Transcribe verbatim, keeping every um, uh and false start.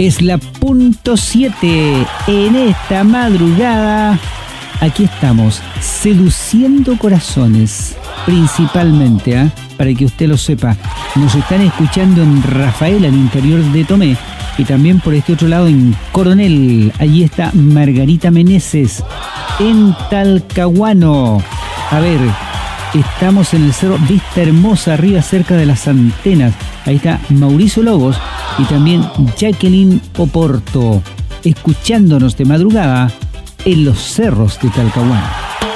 Es la punto siete en esta madrugada. Aquí estamos, seduciendo corazones, principalmente, ¿eh? Para que usted lo sepa. Nos están escuchando en Rafael, al interior de Tomé, y también por este otro lado en Coronel. Allí está Margarita Meneses, en Talcahuano. A ver, estamos en el cerro Vista Hermosa, arriba cerca de las antenas. Ahí está Mauricio Lobos y también Jacqueline Oporto, escuchándonos de madrugada en los cerros de Talcahuano.